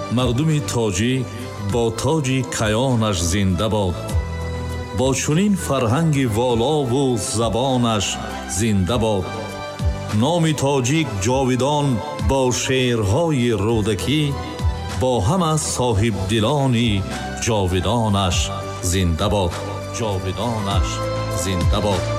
مردم تاجی با تاج کیانش زنده باد. با چنین فرهنگ والا و زبانش زنده باد. نام تاجیک جاودان با شعرهای رودکی، با همه صاحب دلانی جاودانش زنده باد. جاودانش زنده باد.